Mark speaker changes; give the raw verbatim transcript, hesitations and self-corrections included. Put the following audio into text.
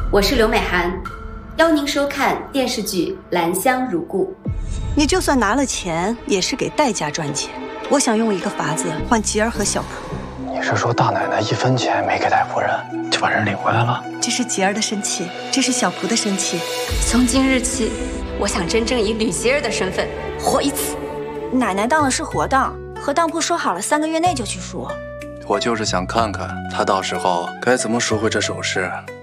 Speaker 1: 我是刘美涵，邀您收看电视剧《兰香如故》。
Speaker 2: 你就算拿了钱，也是给戴家赚钱。我想用一个法子换吉儿和小仆。
Speaker 3: 你是说大奶奶一分钱没给戴夫人，就把人领回来了？
Speaker 2: 这是吉儿的生气，这是小仆的生气。
Speaker 1: 从今日起，我想真正以吕吉儿的身份活一次。
Speaker 4: 奶奶当的是活当，和当铺说好了，三个月内就去赎。
Speaker 5: 我就是想看看他到时候该怎么赎回这首饰。